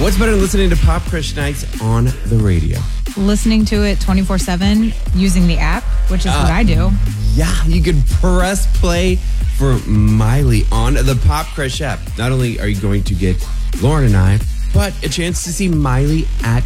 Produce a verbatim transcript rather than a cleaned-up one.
What's better than listening to Pop Crush Nights on the radio? Listening to it twenty-four seven using the app, which is uh, what I do. Yeah, you could press play for Miley on the Pop Crush app. Not only are you going to get Lauren and I, but a chance to see Miley at